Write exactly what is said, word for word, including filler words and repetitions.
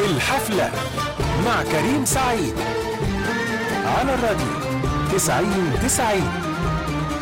الحفلة مع كريم سعيد على الراديو تسعين تسعين.